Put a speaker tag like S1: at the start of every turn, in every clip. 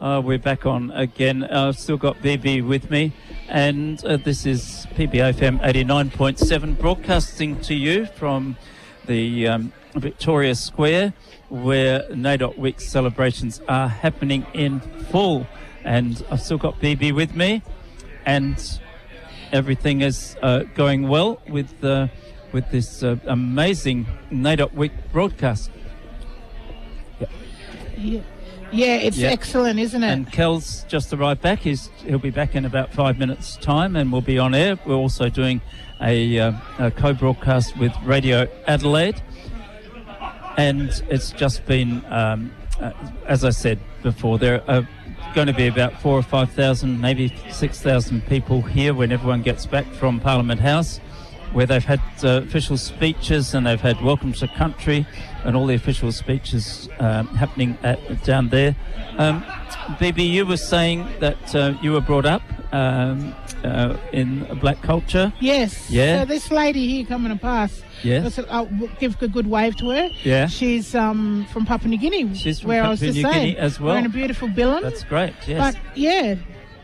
S1: We're back on again. I've still got BB with me, and this is PBFM 89.7 broadcasting to you from the Victoria Square, where NAIDOC Week celebrations are happening in full. And I've still got BB with me, and everything is going well with this amazing NAIDOC Week broadcast.
S2: Yeah, it's excellent, isn't it?
S1: And Kel's just arrived back. He'll be back in about 5 minutes' time, and we'll be on air. We're also doing a co-broadcast with Radio Adelaide, and it's just been, as I said before, there are going to be about 4,000 or 5,000, maybe 6,000 people here when everyone gets back from Parliament House, where they've had official speeches, and they've had Welcome to Country and all the official speeches happening down there. BB, you were saying that you were brought up in black culture.
S2: Yes.
S1: Yeah.
S2: So this lady here coming past,
S1: yes.
S2: I'll give a good wave to her.
S1: Yeah.
S2: She's from Papua New Guinea.
S1: She's from
S2: where
S1: Papua
S2: I was just
S1: New
S2: saying,
S1: Guinea as well.
S2: We're in a beautiful Billund.
S1: That's great, yes.
S2: But, yeah.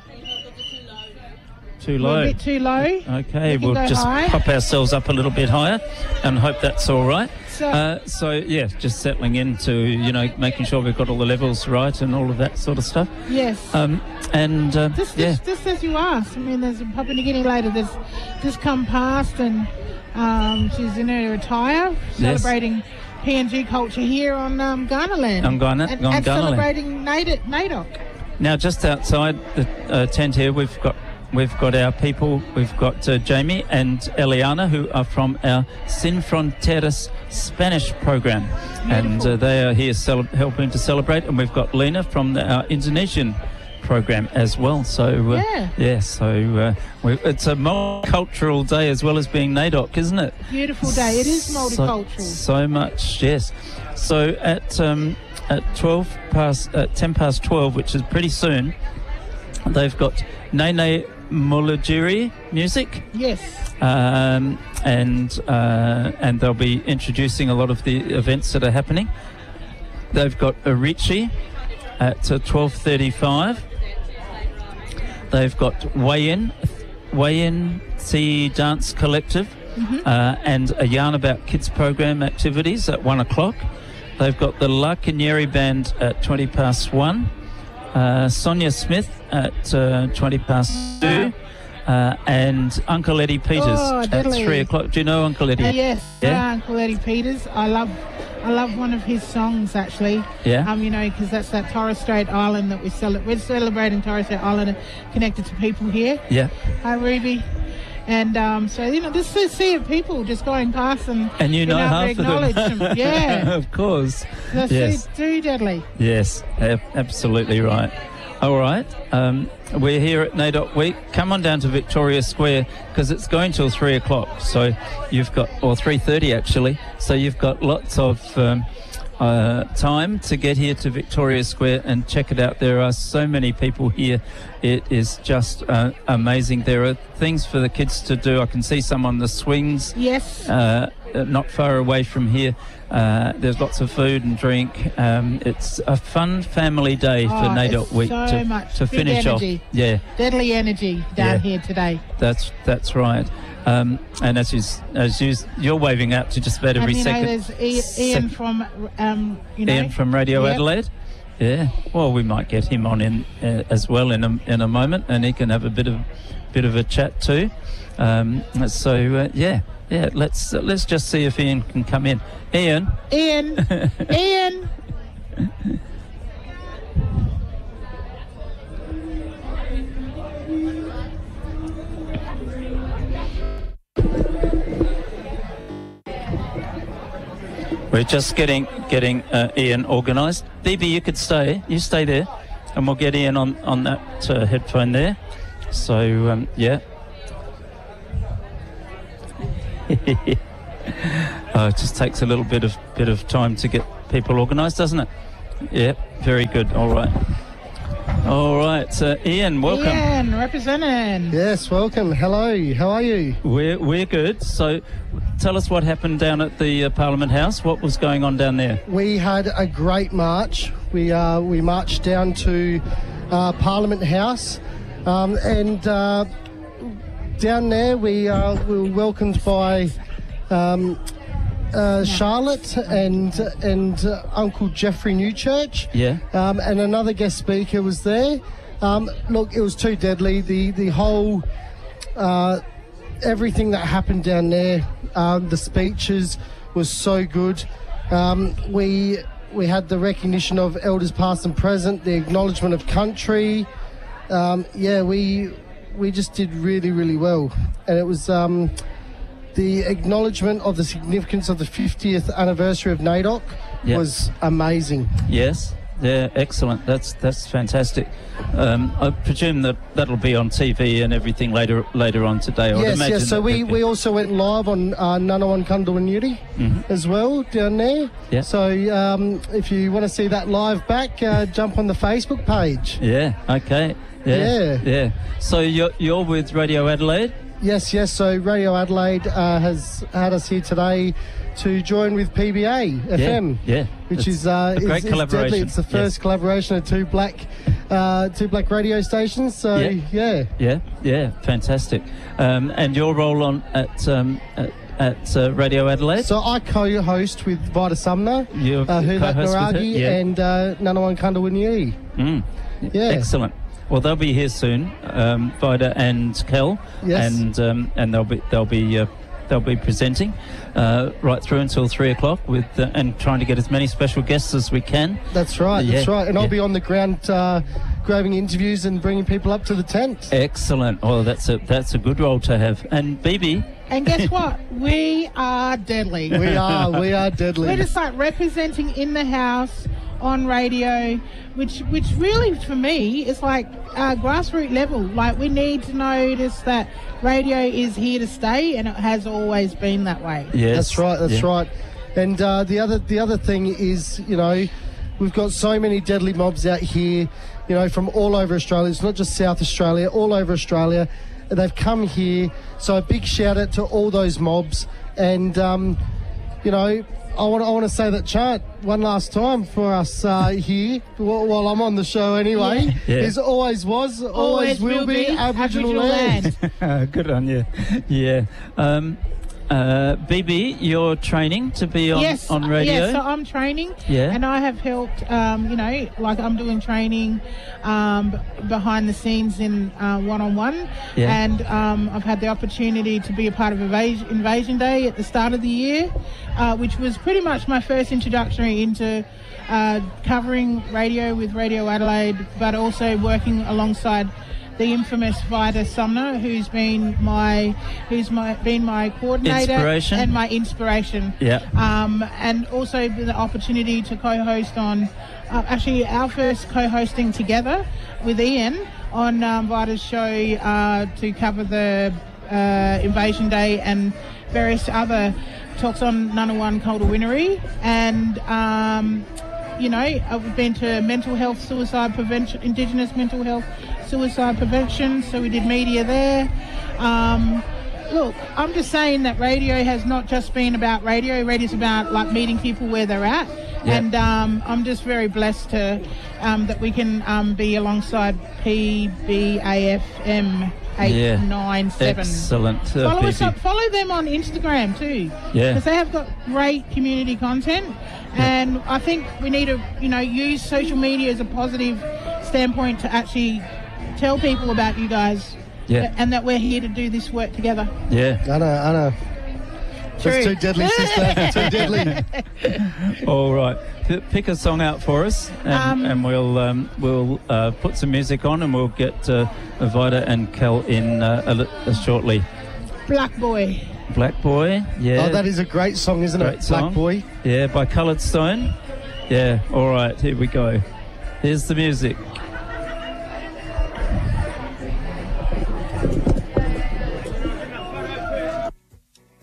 S1: Too low.
S2: We're a bit too low.
S1: Okay,
S2: we
S1: we'll just pop ourselves up a little bit higher and hope that's all right. So yeah, just settling into, making sure we've got all the levels right and all of that sort of stuff.
S2: Yes. Just as you asked, I mean, there's a Papua New Guinea lady that's just come past, and she's in her attire, celebrating PNG culture here on Ghana land.
S1: On Ghana land.
S2: Celebrating NAIDOC.
S1: Now, just outside the tent here, we've got our people. We've got Jamie and Eliana, who are from our Sin Fronteras Spanish program. Beautiful. And they are here helping to celebrate. And we've got Lena from our Indonesian program as well. So, it's a multicultural day as well as being NAIDOC, isn't it?
S2: Beautiful day. It is multicultural.
S1: So much, yes. So at 10 past 12, which is pretty soon, they've got Nene Mulajiri music.
S2: Yes.
S1: And they'll be introducing a lot of the events that are happening. They've got Arichi at 12:35. They've got Wayin Sea Dance Collective, and a yarn about kids program activities at 1 o'clock. They've got the La Canary Band at 20 past 1. Sonia Smith at 20 past 2, and Uncle Eddie Peters at 3 o'clock. Do you know Uncle Eddie?
S2: Yes, Uncle Eddie Peters. I love one of his songs, actually.
S1: Yeah.
S2: Because that's that Torres Strait Island that we're celebrating Torres Strait Island, connected to people here.
S1: Yeah.
S2: Hi, Ruby. And this is a sea of people just going past and
S1: half of them.
S2: Yeah.
S1: Of course.
S2: That's too deadly.
S1: Yes, absolutely right. All right. We're here at NAIDOC Week. Come on down to Victoria Square, because it's going till 3 o'clock. So you've got, or 3:30 actually. So you've got lots of time to get here to Victoria Square and check it out. There are so many people here. It is just amazing. There are things for the kids to do. I can see some on the swings.
S2: Yes.
S1: Not far away from here. There's lots of food and drink. It's a fun family day for NAIDOC Week to finish
S2: energy.
S1: off. Yeah.
S2: Deadly energy down here today.
S1: That's right. And as you're waving out to just about every second.
S2: There's Ian from
S1: Ian from Radio Adelaide. Yeah. Well, we might get him on in as well in a moment, and he can have a bit of a chat too. Yeah. Let's just see if Ian can come in. Ian.
S2: Ian.
S1: We're just getting Ian organised. BB, you could stay. You stay there, and we'll get Ian on that headphone there. So yeah. It just takes a little bit of time to get people organised, doesn't it? Yeah, very good. All right. All right, Ian, welcome.
S2: Ian, representing.
S3: Yes, welcome. Hello, how are you?
S1: We're good. So tell us what happened down at the Parliament House. What was going on down there?
S3: We had a great march. We marched down to Parliament House, and down there we were welcomed by Charlotte and Uncle Jeffrey Newchurch.
S1: Yeah.
S3: And another guest speaker was there. Look, it was too deadly. The whole everything that happened down there, the speeches was so good. We had the recognition of elders past and present, the acknowledgement of country. We just did really, really well. And it was the acknowledgement of the significance of the 50th anniversary of NAIDOC was amazing.
S1: Yes. Yeah, excellent. That's fantastic. I presume that'll be on TV and everything later on today.
S3: Yes. So we also went live on Ngunnawal Kundalwinniri as well down there.
S1: Yeah.
S3: So if you want to see that live back, jump on the Facebook page.
S1: Yeah. Okay. Yeah. So you're with Radio Adelaide?
S3: Yes. So Radio Adelaide has had us here today to join with PBA FM, which is a great collaboration. Deadly. It's the first collaboration of two black radio stations. So
S1: yeah, fantastic. And your role on at Radio Adelaide?
S3: So I co-host with Vita Sumner, Huvat Naragi, and Ngunnawal Kundalwinniri.
S1: Yeah, excellent. Well, they'll be here soon, Vida and Kel, and they'll be presenting right through until 3 o'clock with and trying to get as many special guests as we can.
S3: That's right. And I'll be on the ground grabbing interviews and bringing people up to the tent.
S1: Excellent. Oh, that's a good role to have. And BB.
S2: And guess what? We are deadly.
S3: We are deadly.
S2: We're just like representing in the house on radio, which really for me is like grassroots level. Like, we need to notice that radio is here to stay, and it has always been that way.
S1: Yes,
S3: that's right. And the other thing is, we've got so many deadly mobs out here, from all over Australia. It's not just South Australia, all over Australia. They've come here, so a big shout out to all those mobs. And I want to say that chant one last time for us here while I'm on the show anyway. Is always was, always will be Aboriginal land.
S1: Good on you. Yeah. BB, you're training to be on radio?
S2: Yes, so I'm training, and I have helped, like I'm doing training behind the scenes in one-on-one, and I've had the opportunity to be a part of Invasion Day at the start of the year, which was pretty much my first introductory into covering radio with Radio Adelaide, but also working alongside the infamous Vida Sumner, who's been my coordinator and my inspiration. And also the opportunity to co-host on actually our first co-hosting together with Ian on Vida's show to cover the Invasion Day and various other talks on Ngunnawal Kundalwinniri. And I've been to mental health suicide prevention, Indigenous mental health suicide prevention, so we did media there. Look, I'm just saying that radio has not just been about radio. Radio's about like meeting people where they're at, and I'm just very blessed to that we can be alongside PBAFM 897.
S1: Excellent.
S2: Follow them on Instagram too, because they have got great community content, and I think we need to use social media as a positive standpoint to actually tell people about you guys, and that we're here to do this work together.
S3: I know. That's too deadly, sister. Too deadly.
S1: All right, pick a song out for us, and we'll put some music on, and we'll get Vida and Kel in shortly.
S2: Black Boy.
S1: Black Boy,
S3: Oh, that is a great song, isn't it? Black Boy.
S1: Yeah, by Coloured Stone. Yeah. All right, here we go. Here's the music.